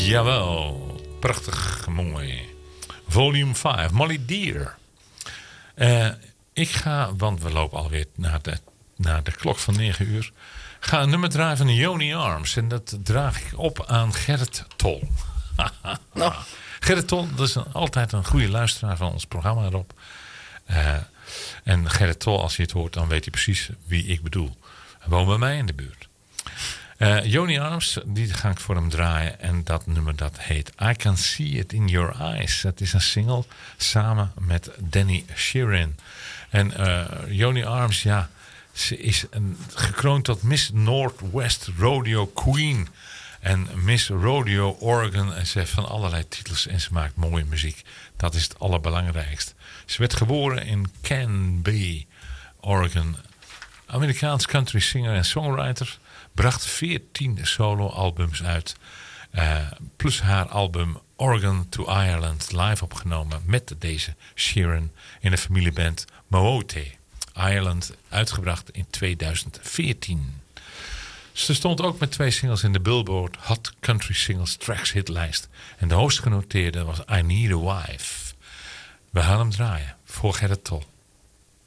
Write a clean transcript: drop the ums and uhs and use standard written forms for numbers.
Jawel, prachtig mooi. Volume 5, Molly Deer. Ik ga, want we lopen alweer naar de klok van 9 uur... ga een nummer draaien van Joni Arms. En dat draag ik op aan Gerrit Tol. Nou. Gerrit Tol, dat is altijd een goede luisteraar van ons programma erop. En Gerrit Tol, als je het hoort, dan weet hij precies wie ik bedoel. Hij woont bij mij in de buurt. Joni Arms, die ga ik voor hem draaien. En dat nummer dat heet I Can See It In Your Eyes. Dat is een single samen met Danny Sheeran. En Joni Arms, ja, ze is gekroond tot Miss Northwest Rodeo Queen. En Miss Rodeo Oregon. En ze heeft van allerlei titels en ze maakt mooie muziek. Dat is het allerbelangrijkste. Ze werd geboren in Canby, Oregon. Amerikaans country singer en songwriter. Bracht 14 solo-albums uit. Plus haar album Oregon to Ireland live opgenomen met deze Sheeran in de familieband Moote. Ireland uitgebracht in 2014. Ze stond ook met 2 singles in de Billboard Hot Country Singles Tracks hitlijst. En de hoogst genoteerde was I Need a Wife. We gaan hem draaien voor Gerrit Tol.